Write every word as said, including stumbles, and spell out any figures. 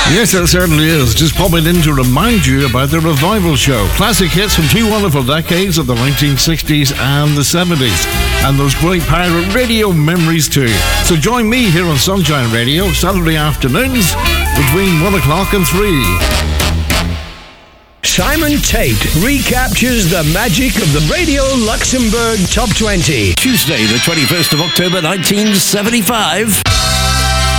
Yes, it certainly is. Just popping in to remind you about the Revival Show. Classic hits from two wonderful decades of the nineteen sixties and the seventies. And those great pirate radio memories too. So join me here on Sunshine Radio, Saturday afternoons, between one o'clock and three. Simon Tate recaptures the magic of the Radio Luxembourg Top twenty. Tuesday, the twenty-first of October, nineteen seventy-five.